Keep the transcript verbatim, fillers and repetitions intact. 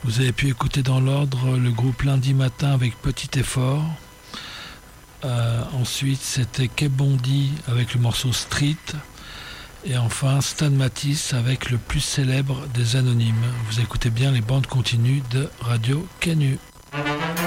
Vous avez pu écouter dans l'ordre le groupe Lundi Matin avec Petit Effort. Euh, ensuite, c'était Quai Bondy avec le morceau Street. Et enfin, Stan Matisse avec le plus célèbre des anonymes. Vous écoutez bien les bandes continues de Radio Canu.